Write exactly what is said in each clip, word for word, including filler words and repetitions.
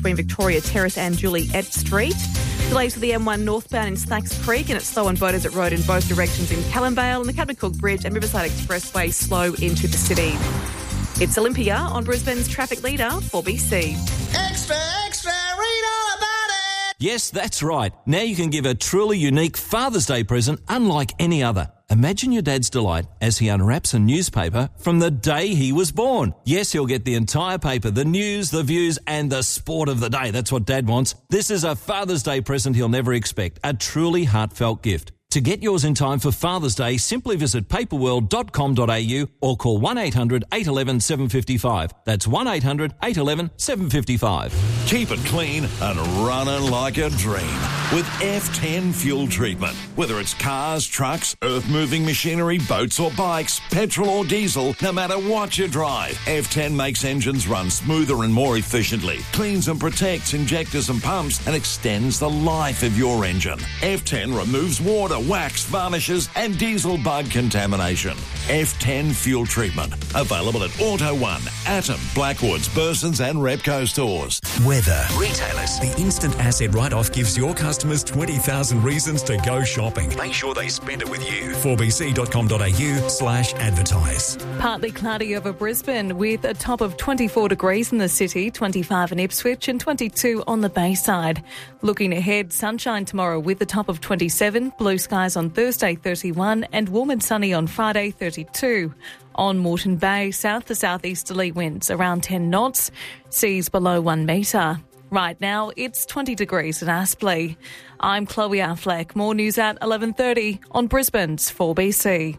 between Victoria Terrace and Juliet Street. Delays for the M one northbound in Snacks Creek, and it's slow on Boaters Road in both directions in Callumvale, and the Captain Cook Bridge and Riverside Expressway slow into the city. It's Olympia on Brisbane's traffic leader, four B C. Extra, extra, read all about it! Yes, that's right. Now you can give a truly unique Father's Day present unlike any other. Imagine your dad's delight as he unwraps a newspaper from the day he was born. Yes, he'll get the entire paper, the news, the views, and the sport of the day. That's what Dad wants. This is a Father's Day present he'll never expect. A truly heartfelt gift. To get yours in time for Father's Day, simply visit paperworld dot com dot a u or call one eight hundred eight one one seven five five. That's one eight hundred eight one one seven five five. Keep it clean and running like a dream with F ten fuel treatment. Whether it's cars, trucks, earth-moving machinery, boats or bikes, petrol or diesel, no matter what you drive, F ten makes engines run smoother and more efficiently, cleans and protects injectors and pumps, and extends the life of your engine. F ten removes water, wax, varnishes and diesel bug contamination. F ten fuel treatment. Available at Auto One, Atom, Blackwoods, Burson's and Repco stores. Weather. Retailers. The instant asset write-off gives your customers twenty thousand reasons to go shopping. Make sure they spend it with you. four b c dot com dot a u slash advertise. Partly cloudy over Brisbane with a top of twenty-four degrees in the city, twenty-five in Ipswich and twenty-two on the Bayside. Looking ahead, sunshine tomorrow with a top of twenty-seven, blue skies on Thursday thirty-one and warm and sunny on Friday thirty-two. On Moreton Bay, south to southeasterly winds around ten knots, seas below one metre. Right now, it's twenty degrees in Aspley. I'm Chloe Affleck. More news at eleven thirty on Brisbane's four B C.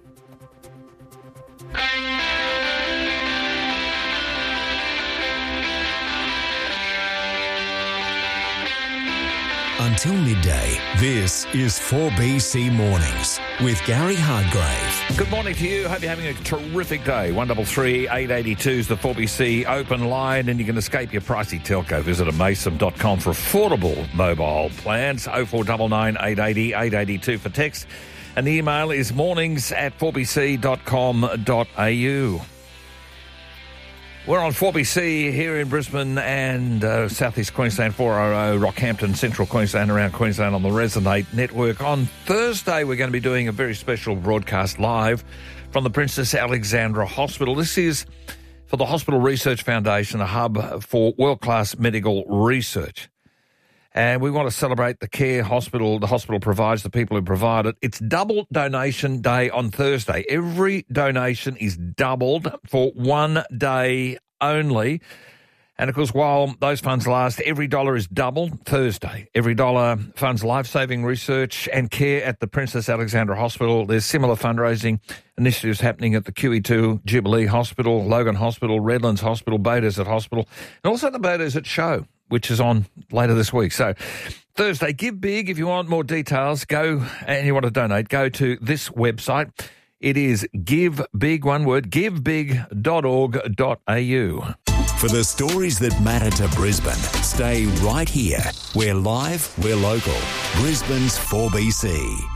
Until midday, this is four B C Mornings with Gary Hardgrave. Good morning to you. Hope you're having a terrific day. one three three, eight eight two is the four B C open line, and you can escape your pricey telco. Visit amason dot com for affordable mobile plans. oh four nine nine, eight eight zero, eight eight two for text. And the email is mornings at four b c dot com dot a u. We're on four B C here in Brisbane and uh, southeast Queensland, four hundred, Rockhampton, central Queensland, around Queensland on the Resonate network. On Thursday, we're going to be doing a very special broadcast live from the Princess Alexandra Hospital. This is for the Hospital Research Foundation, a hub for world-class medical research. And we want to celebrate the care hospital, the hospital provides, the people who provide it. It's double donation day on Thursday. Every donation is doubled for one day only. And, of course, while those funds last, every dollar is doubled Thursday. Every dollar funds life-saving research and care at the Princess Alexandra Hospital. There's similar fundraising initiatives happening at the Q E two Jubilee Hospital, Logan Hospital, Redlands Hospital, Beaudesert Hospital, and also the Beaudesert Show, which is on later this week. So Thursday, give big. If you want more details, go and you want to donate, go to this website. It is give big, one word, give big dot org dot a u. For the stories that matter to Brisbane, stay right here. We're live, we're local. Brisbane's four B C.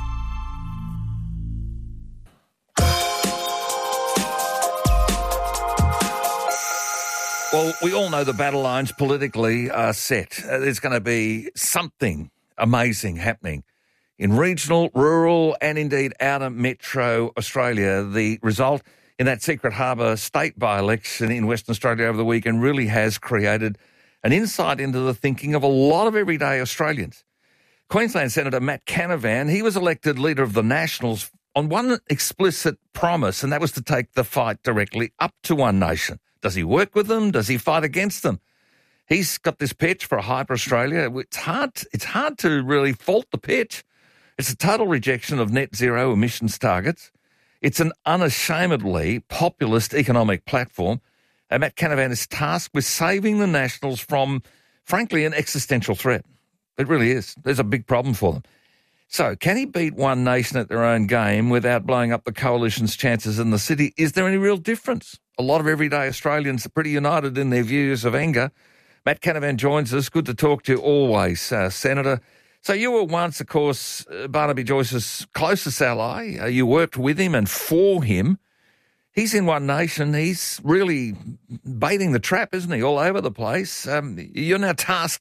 Well, we all know the battle lines politically are set. Uh, there's going to be something amazing happening in regional, rural and indeed outer metro Australia. The result in that Secret Harbour state by-election in Western Australia over the weekend really has created an insight into the thinking of a lot of everyday Australians. Queensland Senator Matt Canavan, he was elected leader of the Nationals on one explicit promise, and that was to take the fight directly up to One Nation. Does he work with them? Does he fight against them? He's got this pitch for a hyper Australia. It's hard, it's hard to really fault the pitch. It's a total rejection of net zero emissions targets. It's an unashamedly populist economic platform. And Matt Canavan is tasked with saving the Nationals from, frankly, an existential threat. It really is. There's a big problem for them. So, can he beat One Nation at their own game without blowing up the coalition's chances in the city? Is there any real difference? A lot of everyday Australians are pretty united in their views of anger. Matt Canavan joins us. Good to talk to you always, uh, Senator. So you were once, of course, uh, Barnaby Joyce's closest ally. Uh, you worked with him and for him. He's in One Nation. He's really baiting the trap, isn't he, all over the place. Um, you're now tasked